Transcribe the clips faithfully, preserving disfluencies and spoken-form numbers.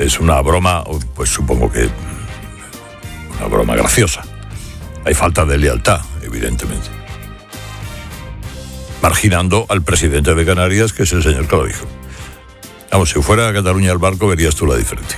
es una broma, pues supongo que una broma graciosa. Hay falta de lealtad, evidentemente. Marginando al presidente de Canarias, que es el señor que lo dijo. Vamos, si fuera a Cataluña el barco, verías tú la diferencia.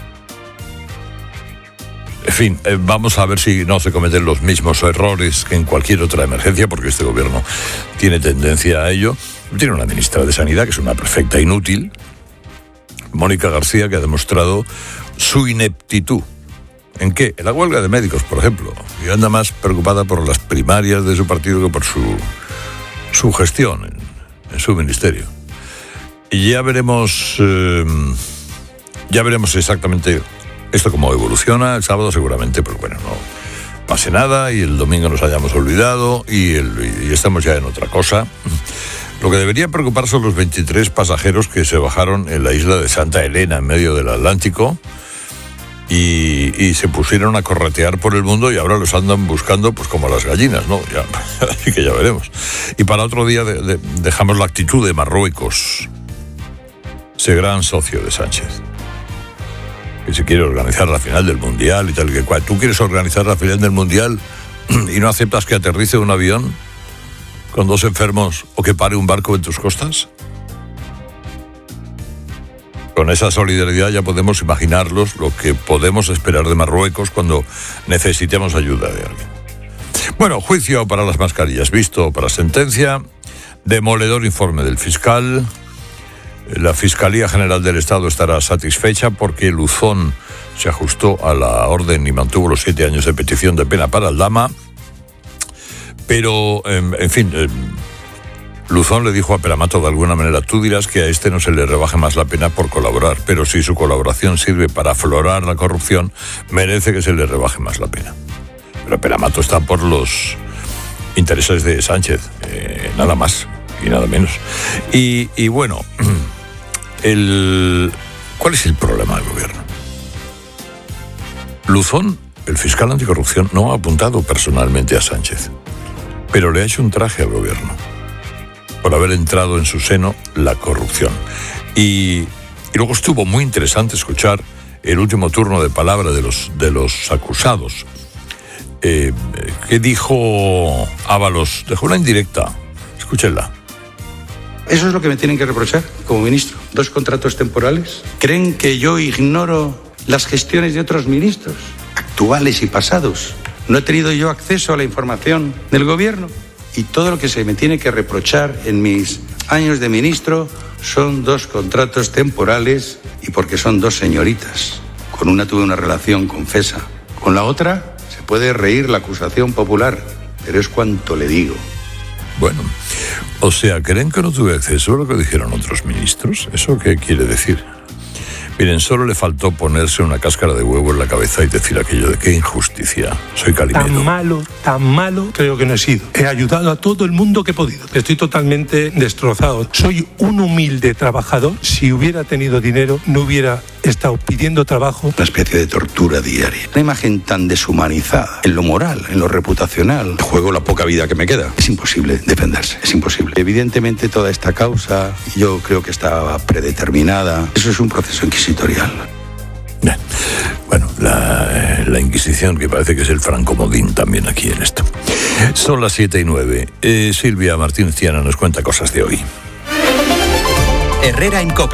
En fin, eh, vamos a ver si no se cometen los mismos errores que en cualquier otra emergencia, porque este gobierno tiene tendencia a ello. Tiene una ministra de Sanidad que es una perfecta inútil, Mónica García, que ha demostrado su ineptitud. ¿En qué? En la huelga de médicos, por ejemplo. Y anda más preocupada por las primarias de su partido que por su, su gestión en, en su ministerio. Y ya veremos, eh, ya veremos exactamente esto cómo evoluciona. El sábado seguramente, pues bueno, no pase nada y el domingo nos hayamos olvidado y, el, y estamos ya en otra cosa. Lo que debería preocupar son los veintitrés pasajeros que se bajaron en la isla de Santa Elena, en medio del Atlántico, y, y se pusieron a corretear por el mundo y ahora los andan buscando pues como las gallinas, ¿no? Ya, así que ya veremos. Y para otro día de, de, dejamos la actitud de Marruecos, ese gran socio de Sánchez, que se quiere organizar la final del Mundial y tal que cual. ¿Tú quieres organizar la final del Mundial y no aceptas que aterrice un avión con dos enfermos o que pare un barco en tus costas? Con esa solidaridad ya podemos imaginarlos lo que podemos esperar de Marruecos cuando necesitemos ayuda de alguien. Bueno, juicio para las mascarillas, visto para sentencia, demoledor informe del fiscal. La Fiscalía General del Estado estará satisfecha porque Luzón se ajustó a la orden y mantuvo los siete años de petición de pena para Aldama. Pero, en, en fin, eh, Luzón le dijo a Peramato de alguna manera: tú dirás que a este no se le rebaje más la pena por colaborar, pero si su colaboración sirve para aflorar la corrupción, merece que se le rebaje más la pena. Pero Peramato está por los intereses de Sánchez, eh, nada más y nada menos. Y, y bueno, el, ¿cuál es el problema del gobierno? Luzón, el fiscal anticorrupción, no ha apuntado personalmente a Sánchez, pero le ha hecho un traje al gobierno por haber entrado en su seno la corrupción. Y, y luego estuvo muy interesante escuchar el último turno de palabra de los, de los acusados. Eh, ¿Qué dijo Ábalos? Dejó una indirecta. Escúchenla. Eso es lo que me tienen que reprochar como ministro. Dos contratos temporales. ¿Creen que yo ignoro las gestiones de otros ministros, actuales y pasados? ¿No he tenido yo acceso a la información del gobierno? Y todo lo que se me tiene que reprochar en mis años de ministro son dos contratos temporales y porque son dos señoritas. Con una tuve una relación confesa. Con la otra se puede reír la acusación popular, pero es cuanto le digo. Bueno, o sea, ¿creen que no tuve acceso a lo que dijeron otros ministros? ¿Eso qué quiere decir? Miren, solo le faltó ponerse una cáscara de huevo en la cabeza y decir aquello de qué injusticia. Soy Calimero. Tan malo, tan malo creo que no he sido. He ayudado a todo el mundo que he podido. Estoy totalmente destrozado. Soy un humilde trabajador. Si hubiera tenido dinero, no hubiera estado pidiendo trabajo. Una especie de tortura diaria. Una imagen tan deshumanizada en lo moral, en lo reputacional. Juego la poca vida que me queda. Es imposible defenderse, es imposible. Evidentemente toda esta causa yo creo que estaba predeterminada. Eso es un proceso inquisitorio. Bien. Bueno, la, la Inquisición, que parece que es el francomodín también aquí en esto. Son las siete y nueve. Eh, Silvia Martínez Tiana nos cuenta cosas de hoy. Herrera en COPE.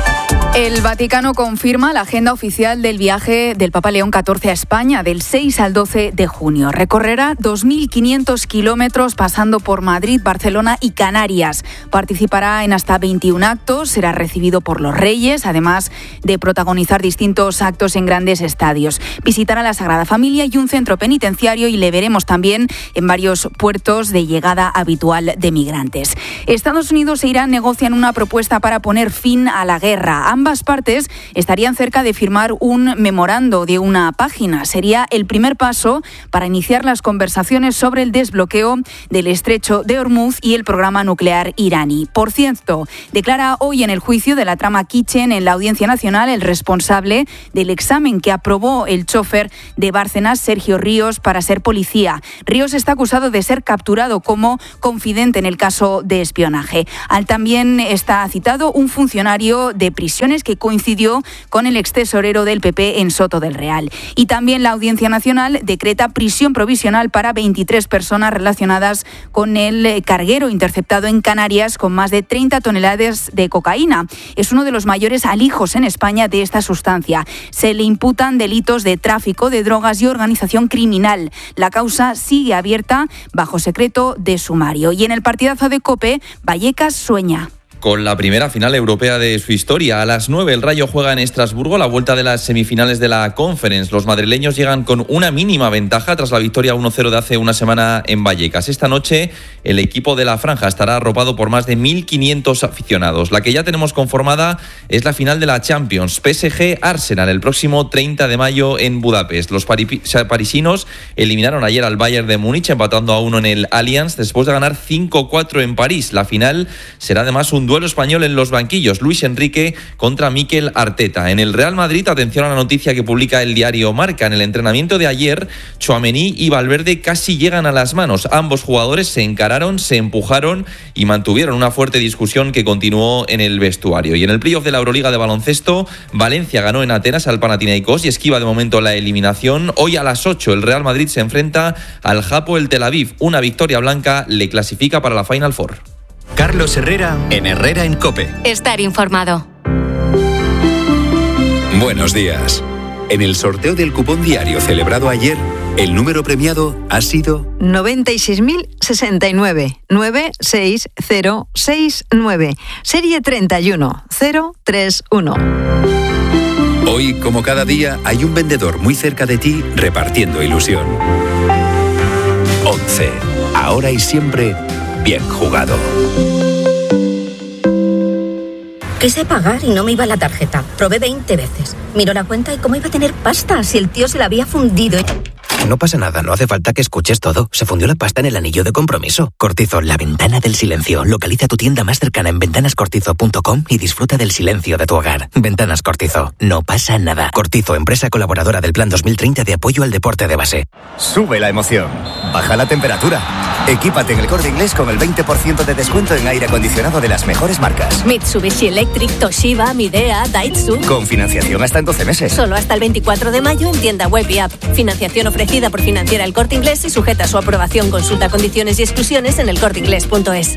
El Vaticano confirma la agenda oficial del viaje del Papa León catorce a España del seis al doce de junio. Recorrerá dos mil quinientos kilómetros pasando por Madrid, Barcelona y Canarias. Participará en hasta veintiún actos, será recibido por los reyes, además de protagonizar distintos actos en grandes estadios. Visitará la Sagrada Familia y un centro penitenciario y le veremos también en varios puertos de llegada habitual de migrantes. Estados Unidos e Irán negocian una propuesta para poner fin a la guerra. Ambas partes estarían cerca de firmar un memorando de una página. Sería el primer paso para iniciar las conversaciones sobre el desbloqueo del estrecho de Hormuz y el programa nuclear iraní. Por cierto, declara hoy en el juicio de la trama Kitchen en la Audiencia Nacional el responsable del examen que aprobó el chofer de Bárcenas, Sergio Ríos, para ser policía. Ríos está acusado de ser capturado como confidente en el caso de espionaje. Al también está citado un funcionario de prisiones viernes, que coincidió con el extesorero del P P en Soto del Real. Y también la Audiencia Nacional decreta prisión provisional para veintitrés personas relacionadas con el carguero interceptado en Canarias con más de treinta toneladas de cocaína. Es uno de los mayores alijos en España de esta sustancia. Se le imputan delitos de tráfico de drogas y organización criminal. La causa sigue abierta bajo secreto de sumario. Y en el partidazo de COPE, Vallecas sueña con la primera final europea de su historia. A las nueve el Rayo juega en Estrasburgo la vuelta de las semifinales de la Conference. Los madrileños llegan con una mínima ventaja tras la victoria uno cero de hace una semana en Vallecas. Esta noche el equipo de la Franja estará arropado por más de mil quinientos aficionados. La que ya tenemos conformada es la final de la Champions. P S G-Arsenal el próximo treinta de mayo en Budapest. Los pari- parisinos eliminaron ayer al Bayern de Múnich empatando a uno en el Allianz después de ganar cinco cuatro en París. La final será además un duelo español en los banquillos, Luis Enrique contra Mikel Arteta. En el Real Madrid, atención a la noticia que publica el diario Marca. En el entrenamiento de ayer, Tchouaméni y Valverde casi llegan a las manos. Ambos jugadores se encararon, se empujaron y mantuvieron una fuerte discusión que continuó en el vestuario. Y en el playoff de la Euroliga de baloncesto, Valencia ganó en Atenas al Panathinaikos y esquiva de momento la eliminación. Hoy a las ocho el Real Madrid se enfrenta al Hapoel Tel Aviv. Una victoria blanca le clasifica para la Final Four. Carlos Herrera en Herrera en COPE. Estar informado. Buenos días. En el sorteo del cupón diario celebrado ayer, el número premiado ha sido noventa y seis mil sesenta y nueve, nueve seis cero seis nueve, serie treinta y uno cero tres uno. Hoy, como cada día, hay un vendedor muy cerca de ti repartiendo ilusión. once. Ahora y siempre, bien jugado. Quise pagar y no me iba la tarjeta. Probé veinte veces. Miró la cuenta y cómo iba a tener pasta si el tío se la había fundido. No pasa nada, no hace falta que escuches todo. Se fundió la pasta en el anillo de compromiso. Cortizo, la ventana del silencio. Localiza tu tienda más cercana en ventanas cortizo punto com y disfruta del silencio de tu hogar. Ventanas Cortizo, no pasa nada. Cortizo, empresa colaboradora del Plan dos mil treinta de apoyo al deporte de base. Sube la emoción, baja la temperatura. Equípate en El Corte Inglés con el veinte por ciento de descuento en aire acondicionado de las mejores marcas. Mitsubishi Electric, Toshiba, Midea, Daitsu. Con financiación hasta en doce meses. Solo hasta el veinticuatro de mayo en tienda web y app. Financiación ofrecida por Financiera El Corte Inglés y sujeta a su aprobación. Consulta condiciones y exclusiones en el corte inglés punto es.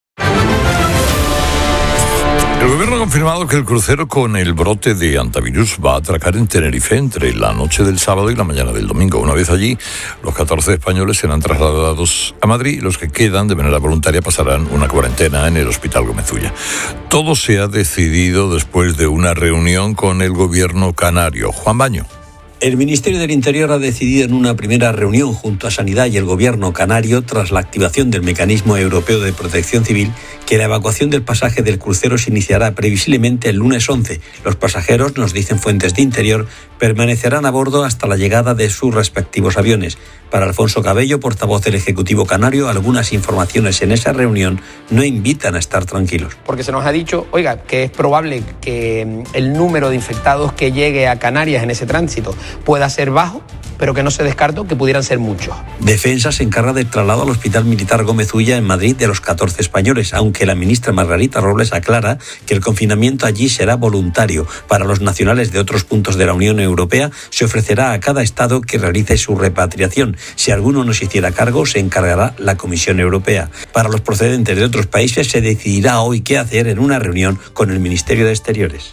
El gobierno ha confirmado que el crucero con el brote de antivirus va a atracar en Tenerife entre la noche del sábado y la mañana del domingo. Una vez allí, los catorce españoles serán trasladados a Madrid y los que quedan de manera voluntaria pasarán una cuarentena en el Hospital Gómez Ulla. Todo se ha decidido después de una reunión con el gobierno canario. Juan Baño. El Ministerio del Interior ha decidido en una primera reunión junto a Sanidad y el Gobierno canario, tras la activación del Mecanismo Europeo de Protección Civil, que la evacuación del pasaje del crucero se iniciará previsiblemente el lunes once. Los pasajeros, nos dicen fuentes de Interior, permanecerán a bordo hasta la llegada de sus respectivos aviones. Para Alfonso Cabello, portavoz del Ejecutivo canario, algunas informaciones en esa reunión no invitan a estar tranquilos. Porque se nos ha dicho, oiga, que es probable que el número de infectados que llegue a Canarias en ese tránsito pueda ser bajo, pero que no se descartó que pudieran ser muchos. Defensa se encarga del traslado al Hospital Militar Gómez Ulla en Madrid de los catorce españoles, aunque la ministra Margarita Robles aclara que el confinamiento allí será voluntario. Para los nacionales de otros puntos de la Unión Europea se ofrecerá a cada estado que realice su repatriación. Si alguno no se hiciera cargo, se encargará la Comisión Europea. Para los procedentes de otros países se decidirá hoy qué hacer en una reunión con el Ministerio de Exteriores.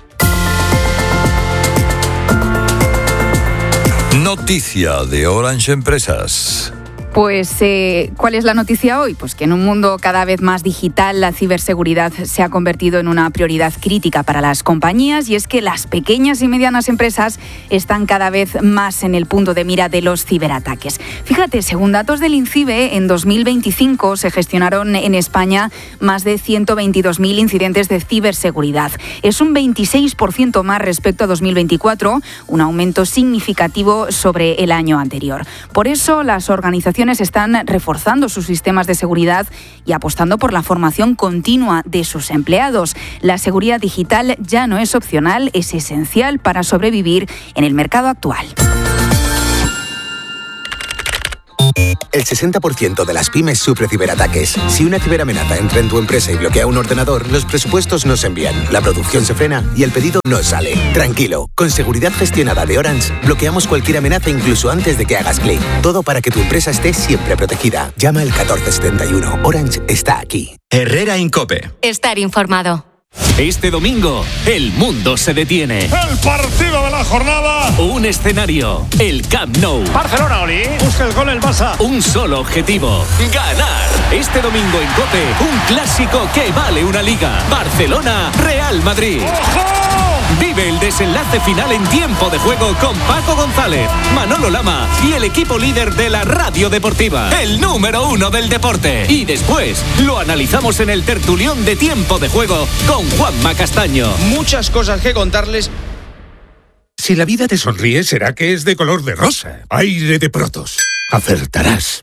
Noticia de Orange Empresas. Pues, eh, ¿cuál es la noticia hoy? Pues que en un mundo cada vez más digital, la ciberseguridad se ha convertido en una prioridad crítica para las compañías, y es que las pequeñas y medianas empresas están cada vez más en el punto de mira de los ciberataques. Fíjate, según datos del INCIBE, en dos mil veinticinco se gestionaron en España más de ciento veintidós mil incidentes de ciberseguridad. Es un veintiséis por ciento más respecto a dos mil veinticuatro, un aumento significativo sobre el año anterior. Por eso, las organizaciones están reforzando sus sistemas de seguridad y apostando por la formación continua de sus empleados. La seguridad digital ya no es opcional, es esencial para sobrevivir en el mercado actual. El sesenta por ciento de las pymes sufre ciberataques. Si una ciberamenaza entra en tu empresa y bloquea un ordenador, los presupuestos no se envían, la producción se frena y el pedido no sale. Tranquilo, con seguridad gestionada de Orange, bloqueamos cualquier amenaza incluso antes de que hagas clic. Todo para que tu empresa esté siempre protegida. Llama al catorce setenta y uno. Orange está aquí. Herrera Incope. Estar informado. Este domingo, el mundo se detiene. El partido de la jornada. Un escenario, el Camp Nou. Barcelona, Oli. Busca el gol el Barça. Un solo objetivo, ganar. Este domingo en COPE, un clásico que vale una liga. Barcelona-Real Madrid. ¡Ojo! Vive el desenlace final en tiempo de juego con Paco González, Manolo Lama y el equipo líder de la radio deportiva, el número uno del deporte. Y después lo analizamos en el tertulión de tiempo de juego con Juanma Castaño. Muchas cosas que contarles. Si la vida te sonríe, será que es de color de rosa. Aire de Protos. Acertarás.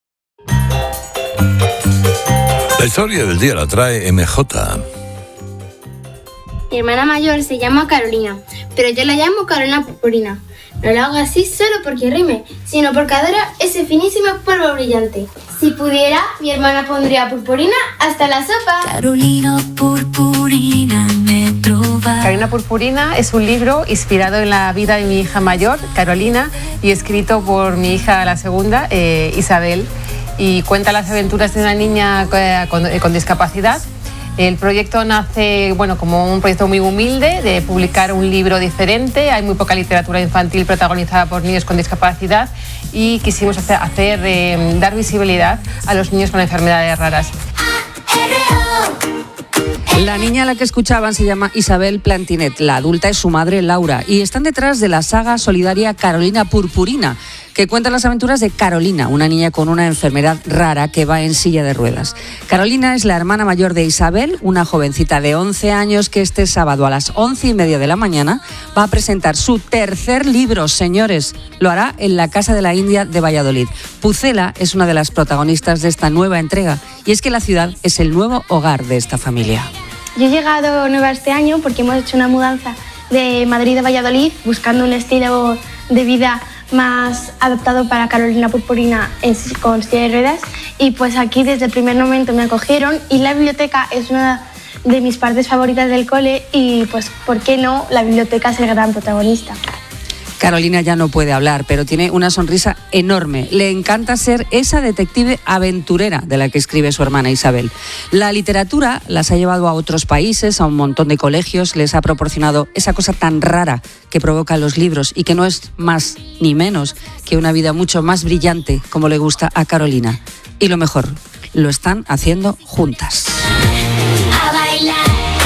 La historia del día la trae M J. Mi hermana mayor se llama Carolina, pero yo la llamo Carolina Purpurina. No lo hago así solo porque rime, sino porque adora ese finísimo polvo brillante. Si pudiera, mi hermana pondría purpurina hasta la sopa. Carolina Purpurina me trova. Carolina Purpurina es un libro inspirado en la vida de mi hija mayor, Carolina, y escrito por mi hija la segunda, eh, Isabel, y cuenta las aventuras de una niña eh, con, eh, con discapacidad. El proyecto nace, bueno, como un proyecto muy humilde de publicar un libro diferente. Hay muy poca literatura infantil protagonizada por niños con discapacidad y quisimos hacer, hacer eh, dar visibilidad a los niños con enfermedades raras. La niña a la que escuchaban se llama Isabel Plantinet, la adulta es su madre Laura y están detrás de la saga solidaria Carolina Purpurina, que cuenta las aventuras de Carolina, una niña con una enfermedad rara que va en silla de ruedas. Carolina es la hermana mayor de Isabel, una jovencita de once años que este sábado a las once y media de la mañana va a presentar su tercer libro, señores. Lo hará en la Casa de la India de Valladolid. Pucela es una de las protagonistas de esta nueva entrega y es que la ciudad es el nuevo hogar de esta familia. Yo he llegado nueva este año porque hemos hecho una mudanza de Madrid a Valladolid buscando un estilo de vida más adaptado para Carolina Purpurina con silla de ruedas y pues aquí desde el primer momento me acogieron y la biblioteca es una de mis partes favoritas del cole y pues ¿por qué no? La biblioteca es el gran protagonista. Carolina ya no puede hablar, pero tiene una sonrisa enorme. Le encanta ser esa detective aventurera de la que escribe su hermana Isabel. La literatura las ha llevado a otros países, a un montón de colegios, les ha proporcionado esa cosa tan rara que provocan los libros y que no es más ni menos que una vida mucho más brillante, como le gusta a Carolina. Y lo mejor, lo están haciendo juntas. A bailar.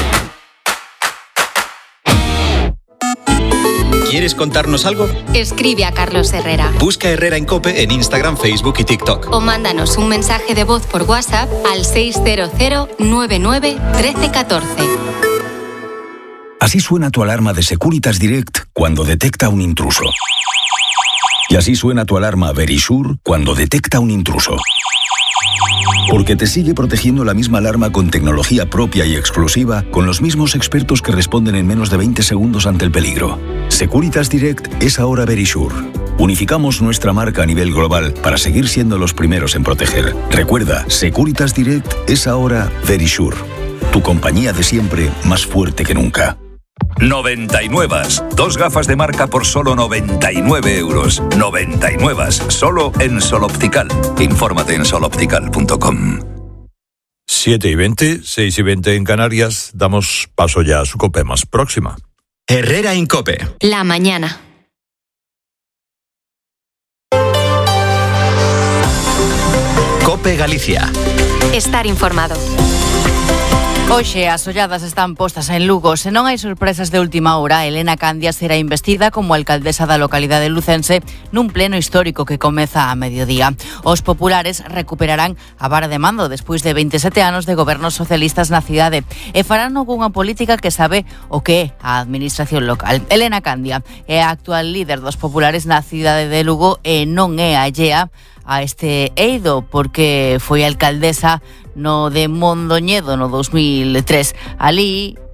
¿Quieres contarnos algo? Escribe a Carlos Herrera. Busca Herrera en COPE en Instagram, Facebook y TikTok. O mándanos un mensaje de voz por WhatsApp al seis cero cero nueve nueve uno tres uno cuatro. Así suena tu alarma de Securitas Direct cuando detecta un intruso. Y así suena tu alarma Verisure cuando detecta un intruso. Porque te sigue protegiendo la misma alarma con tecnología propia y exclusiva, con los mismos expertos que responden en menos de veinte segundos ante el peligro. Securitas Direct es ahora Verisure. Unificamos nuestra marca a nivel global para seguir siendo los primeros en proteger. Recuerda, Securitas Direct es ahora Verisure. Tu compañía de siempre más fuerte que nunca. noventa y nueve. Dos gafas de marca por solo noventa y nueve euros. noventa y nueve. Solo en Sol Optical. Infórmate en sol optical punto com. siete y veinte, seis y veinte en Canarias. Damos paso ya a su COPE más próxima. Herrera en COPE. La mañana. COPE Galicia. Estar informado. Hoxe as olladas están postas en Lugo. Se non hai sorpresas de última hora, Elena Candia será investida como alcaldesa da localidade lucense nun pleno histórico que comeza a mediodía. Os populares recuperarán a vara de mando despois de veintisiete anos de gobernos socialistas na cidade e farán algunha política que sabe o que é a administración local. Elena Candia é a actual líder dos populares na cidade de Lugo e non é allea a este eido porque foi alcaldesa no de Mondoñedo no dos mil tres. Alí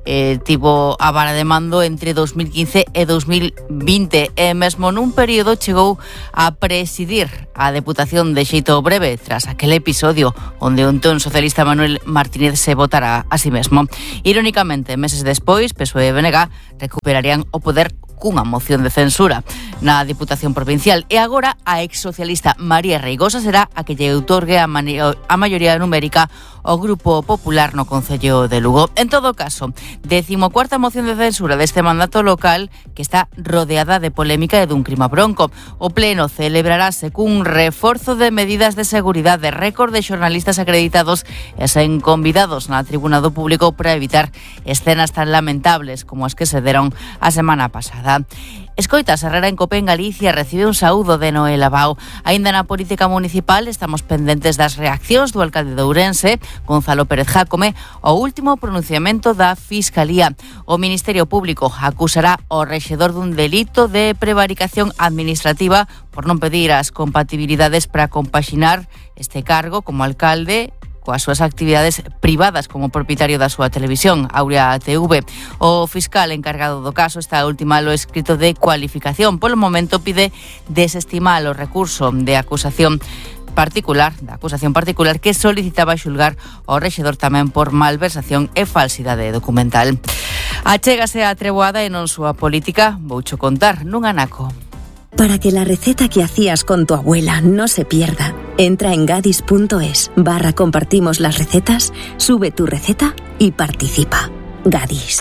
eh, tivo a vara de mando entre dos mil quince e dos mil vinte e mesmo nun período chegou a presidir a Deputación de xeito breve tras aquel episodio onde o entón socialista Manuel Martínez se votara a sí mesmo. Irónicamente, meses despois, P S O E e B N G recuperarían o poder cunha moción de censura na Diputación Provincial e agora a ex-socialista María Reigosa será a que lle outorgue a, a maioría numérica ao Grupo Popular no Concello de Lugo. En todo caso, decimocuarta moción de censura deste mandato local que está rodeada de polémica e dun clima bronco. O pleno celebrarase cun reforzo de medidas de seguridade, récord de xornalistas acreditados e sen convidados na tribuna do público para evitar escenas tan lamentables como as que se deron a semana pasada. Escoitas, Herrera en Copé en Galicia recibe un saúdo de Noel Abao. Aínda na política municipal estamos pendentes das reaccións do alcalde de Ourense, Gonzalo Pérez Jácome, ao último pronunciamento da Fiscalía. O Ministerio Público acusará ao rexedor dun delito de prevaricación administrativa por non pedir as compatibilidades para compaxinar este cargo como alcalde coas súas actividades privadas como propietario da súa televisión, Aurea T V. O fiscal encargado do caso está a ultimar o escrito de cualificación. Polo momento pide desestimar o recurso de acusación particular, da acusación particular que solicitaba xulgar ao rexedor tamén por malversación e falsidade documental. Achégase a treboada e non súa política, voucho contar nun anaco. Para que la receta que hacías con tu abuela no se pierda, entra en gadis punto es barra compartimos las recetas, sube tu receta y participa. Gadis.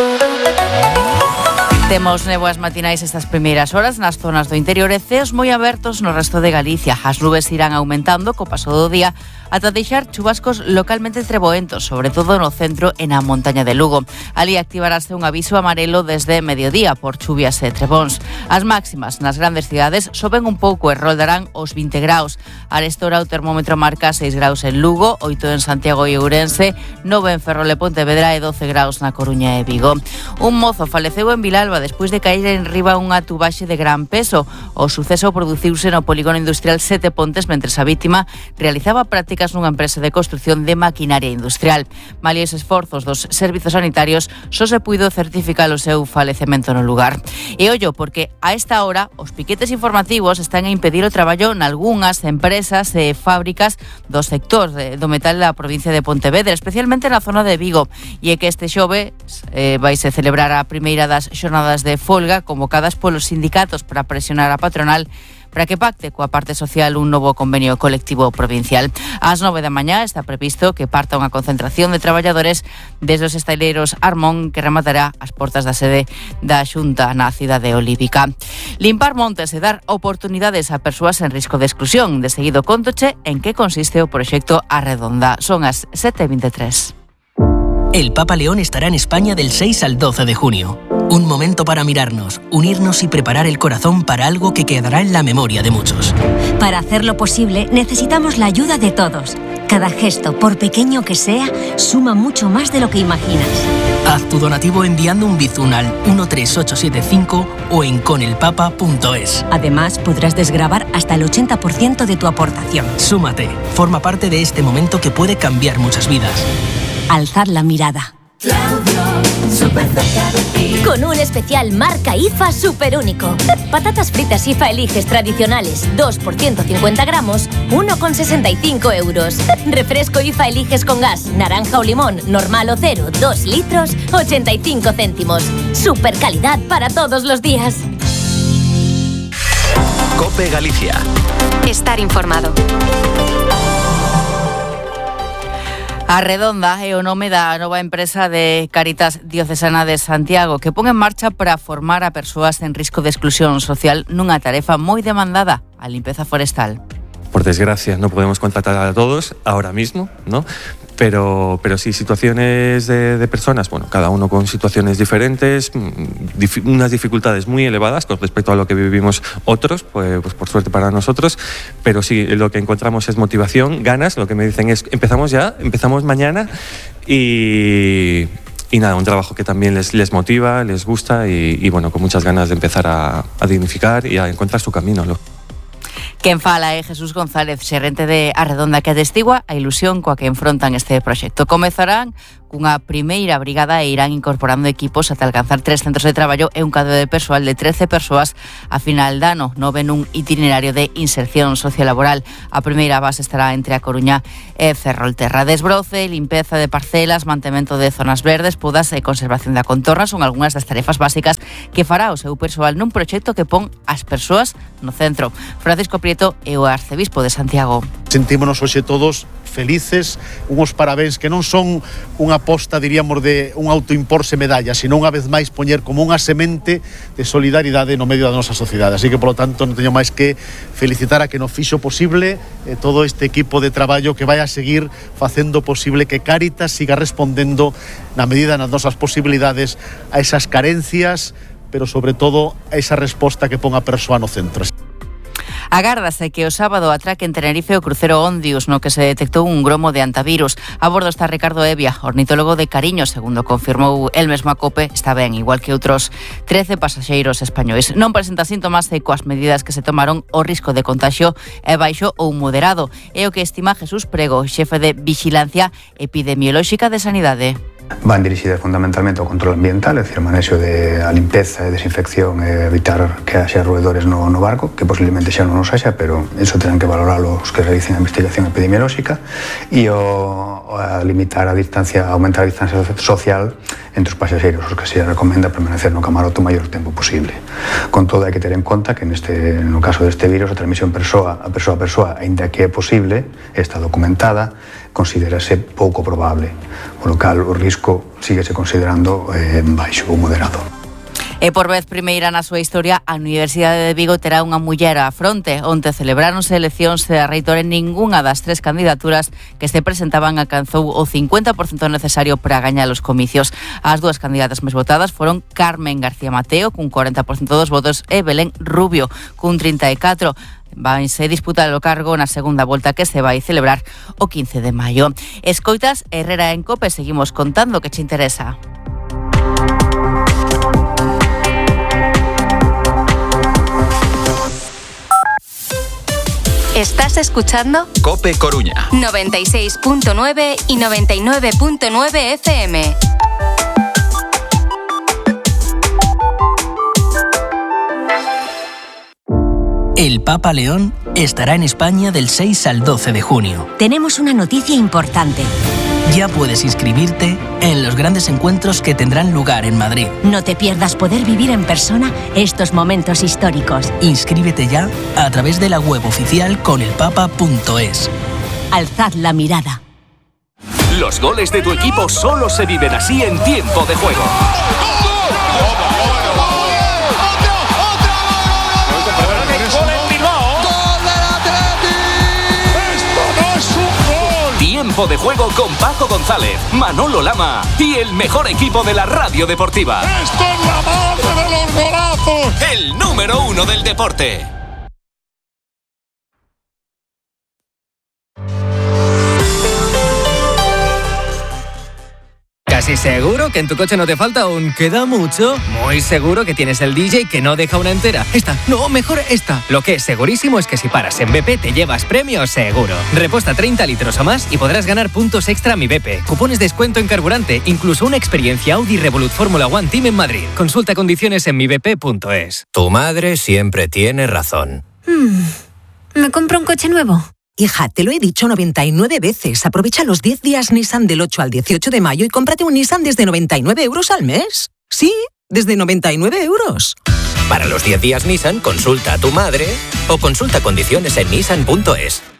Temos néboas matinais estas primeiras horas nas zonas do interior e ceos moi abertos no resto de Galicia. As nubes irán aumentando co paso do día ata deixar chubascos localmente treboentos, sobre todo no centro e na montaña de Lugo. Ali activarase un aviso amarelo desde mediodía por chuvias e trebóns. As máximas nas grandes cidades soben un pouco e roldarán os vinte graus. A restora o termómetro marca seis graus en Lugo, oito en Santiago e Ourense, nove en Ferrol e Pontevedra e doce graus na Coruña e Vigo. Un mozo faleceu en Vilalba despois de caer en riba unha tubaxe de gran peso. O suceso produciuse no polígono industrial Sete Pontes mentres a vítima realizaba prácticas nunha empresa de construción de maquinaria industrial. Malia os esforzos dos servizos sanitarios, só se puido certificar o seu falecemento no lugar. E ollo, porque a esta hora os piquetes informativos están a impedir o traballo nalgúnas empresas e fábricas do sector de, do metal da provincia de Pontevedra, especialmente na zona de Vigo. E é que este xoves eh, vaise celebrar a primeira das xornadas de folga convocadas polos sindicatos para presionar a patronal para que pacte coa parte social un novo convenio colectivo provincial. Ás nove da mañá está previsto que parta unha concentración de traballadores desde os estaileiros Armón que rematará as portas da sede da Xunta na cidade olívica. Limpar montes e dar oportunidades a persoas en risco de exclusión. De seguido contoche en que consiste o proxecto Arredonda. Son as sete e vinte e tres. El Papa León estará en España del seis al doce de junio. Un momento para mirarnos, unirnos y preparar el corazón para algo que quedará en la memoria de muchos. Para hacerlo posible, necesitamos la ayuda de todos. Cada gesto, por pequeño que sea, suma mucho más de lo que imaginas. Haz tu donativo enviando un bizun al uno tres ocho siete cinco o en conelpapa punto es. Además, podrás desgravar hasta el ochenta por ciento de tu aportación. Súmate, forma parte de este momento que puede cambiar muchas vidas. Alzad la mirada. Con un especial marca I F A super único. Patatas fritas I F A Eliges tradicionales, dos por ciento cincuenta gramos, uno con sesenta y cinco euros. Refresco I F A Eliges con gas, naranja o limón, normal o cero, dos litros, ochenta y cinco céntimos. Super calidad para todos los días. COPE Galicia. Estar informado. Arredonda é o nome da nova empresa de Cáritas Diocesana de Santiago que pon en marcha para formar a persoas en risco de exclusión social nunha tarefa moi demandada, a limpeza forestal. Por desgracia no podemos contratar a todos ahora mismo, ¿no? Pero, pero sí, situaciones de, de personas, bueno, cada uno con situaciones diferentes, dif, unas dificultades muy elevadas con respecto a lo que vivimos otros, pues, pues por suerte para nosotros, pero sí, lo que encontramos es motivación, ganas, lo que me dicen es, empezamos ya, empezamos mañana y... Y nada, un trabajo que también les, les motiva, les gusta y, y bueno, con muchas ganas de empezar a, a dignificar y a encontrar su camino, ¿no? Quen fala é Jesús González, xerente de Arredonda, que atestigua a ilusión coa que enfrontan este proxecto. Comezarán cunha primeira brigada e irán incorporando equipos ata alcanzar tres centros de traballo e un cadro de persoal de trece persoas a final de ano, nove nun itinerario de inserción sociolaboral. A primeira base estará entre a Coruña e Ferrolterra. Desbroce, limpeza de parcelas, mantemento de zonas verdes, podas e conservación da contorna son algunhas das tarefas básicas que fará o seu persoal nun proxecto que pon as persoas no centro. Francisco Prieto é o arcebispo de Santiago. Sentímonos hoxe todos felices, unhos parabéns que non son unha aposta, diríamos, de un autoimporse medalla, sino unha vez máis poñer como unha semente de solidaridade no medio da nosa sociedade. Así que, polo tanto, non teño máis que felicitar a que nos fixo posible eh, todo este equipo de traballo que vai a seguir facendo posible que Cáritas siga respondendo na medida nas nosas posibilidades a esas carencias, pero sobre todo a esa resposta que pon a persoa no centro. Agárdase que o sábado atraque en Tenerife o crucero Ondius, no que se detectou un gromo de antivirus. A bordo está Ricardo Evia, ornitólogo de Cariño, segundo confirmou el mesmo a COPE, está ben, igual que outros trece pasaxeiros españois. Non presenta síntomas e coas medidas que se tomaron o risco de contagio é baixo ou moderado. É o que estima Jesús Prego, xefe de Vigilancia Epidemiolóxica de Sanidade. Van dirixidas fundamentalmente ao control ambiental, é dicir, o manexo de a limpeza e desinfección e evitar que haxa roedores no, no barco, que posiblemente xa non nos haxa, pero iso terán que valoralo os que realicen a investigación epidemiolóxica, e o, a limitar a distancia, a aumentar a distancia social entre os pasaxeiros, os que se recomenda permanecer no camarote o maior tempo posible. Con todo, hai que ter en conta que neste, no caso deste virus, a transmisión persoa a persoa a persoa, aínda que é posible, está documentada, considérase pouco probable, por lo cal o risco síguese considerando eh, baixo ou moderado. E por vez primeira na súa historia, a Universidade de Vigo terá unha muller á fronte. Onte celebráronse eleccións e a reitor en ningunha das tres candidaturas que se presentaban alcanzou o cincuenta por cento necesario para gañar os comicios. As dúas candidatas máis votadas foron Carmen García Mateo, cun cuarenta por cento dos votos, e Belén Rubio, cun trinta e catro por cento. Vanse disputar o cargo na segunda volta que se vai celebrar o quince de maio. Escoitas Herrera en COPE, seguimos contando que che interesa. Estás escuchando COPE Coruña noventa y seis punto nueve y noventa y nueve punto nueve F M. El Papa León estará en España del seis al doce de junio. Tenemos una noticia importante. Ya puedes inscribirte en los grandes encuentros que tendrán lugar en Madrid. No te pierdas poder vivir en persona estos momentos históricos. Inscríbete ya a través de la web oficial conelpapa punto es. Alzad la mirada. Los goles de tu equipo solo se viven así en tiempo de juego. Tiempo de juego con Paco González, Manolo Lama y el mejor equipo de la radio deportiva. ¡Esto es la madre de los golazos! El número uno del deporte. Casi seguro que en tu coche no te falta un queda mucho. Muy seguro que tienes el D J que no deja una entera. Esta, no, mejor esta. Lo que es segurísimo es que si paras en B P te llevas premio seguro. Reposta treinta litros o más y podrás ganar puntos extra Mi B P, cupones de descuento en carburante, incluso una experiencia Audi Revolut Fórmula One Team en Madrid. Consulta condiciones en mi b p punto es. Tu madre siempre tiene razón. Hmm, ¿me compro un coche nuevo? Hija, te lo he dicho noventa y nueve veces. Aprovecha los diez días Nissan del ocho al dieciocho de mayo y cómprate un Nissan desde noventa y nueve euros al mes. Sí, desde noventa y nueve euros. Para los diez días Nissan, consulta a tu madre o consulta condiciones en nissan punto es.